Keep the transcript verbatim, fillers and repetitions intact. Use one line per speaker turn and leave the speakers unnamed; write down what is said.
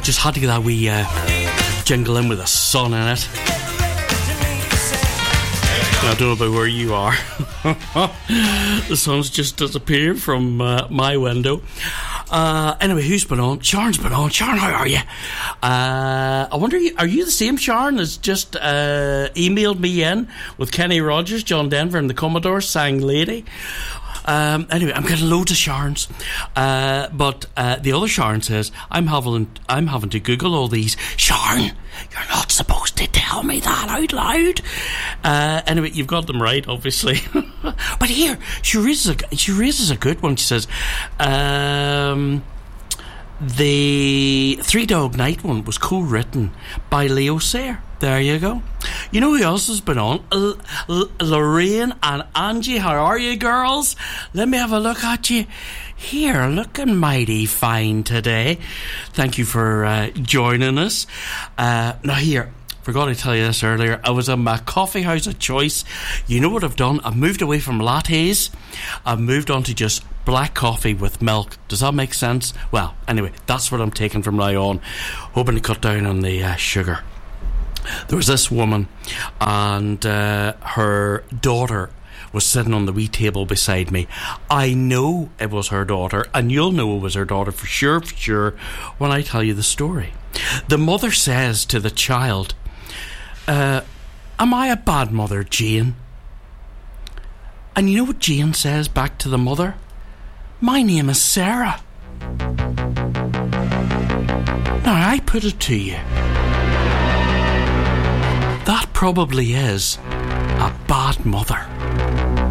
Just had to get that wee uh, jingle in with the sun in it. I don't know about where you are. The sun's just disappeared from uh, my window. Uh, anyway, who's been on? Sharon's been on. Sharon, how are you? Uh, I wonder, are you the same Sharon that's just uh, emailed me in with Kenny Rogers, John Denver and the Commodores sang Lady? Um, anyway, I'm getting loads of Sharons. Uh, but uh, the other Sharon says, I'm having, I'm having to Google all these. Sharon, you're not supposed to tell me that out loud. Uh, anyway, you've got them right, obviously. But here, she raises, a, she raises a good one. She says, um, the Three Dog Night one was co-written by Leo Sayer. There you go. You know who else has been on? L- L- Lorraine and Angie. How are you, girls? Let me have a look at you. Here, looking mighty fine today. Thank you for uh, joining us. Uh, now here, forgot to tell you this earlier. I was at my coffee house of choice. You know what I've done? I've moved away from lattes. I've moved on to just black coffee with milk. Does that make sense? Well, anyway, that's what I'm taking from now on. Hoping to cut down on the uh, sugar. There was this woman and uh, her daughter was sitting on the wee table beside me. I know it was her daughter, and you'll know it was her daughter for sure, for sure, when I tell you the story. The mother says to the child, uh, am I a bad mother, Jane? And you know what Jane says back to the mother? My name is Sarah. Now I put it to you, that probably is a bad mother.